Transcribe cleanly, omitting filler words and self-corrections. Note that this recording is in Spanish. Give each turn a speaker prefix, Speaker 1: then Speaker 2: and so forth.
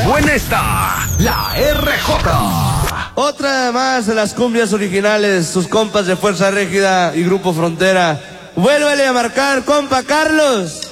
Speaker 1: buena está la RJ.
Speaker 2: Otra más de las cumbias originales, sus compas de Fuerza Régida y Grupo Frontera. Vuélvele a marcar, compa Carlos.